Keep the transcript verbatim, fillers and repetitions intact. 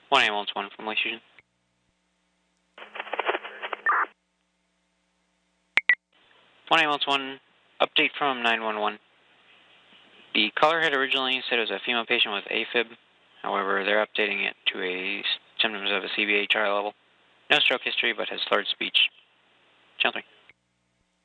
one ambulance one from Lake Fusion. one ambulance one, update from nine one one. The caller had originally said it was a female patient with AFib. However, they're updating it to a symptoms of a C B A trial level. No stroke history, but has slurred speech. Channel three.